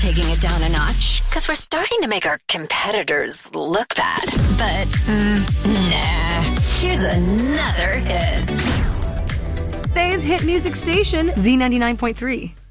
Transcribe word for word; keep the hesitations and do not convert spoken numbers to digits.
taking it down a notch because we're starting to make our competitors look bad. But, mm, nah. Here's another hit. Today's hit music station, Z ninety-nine point three.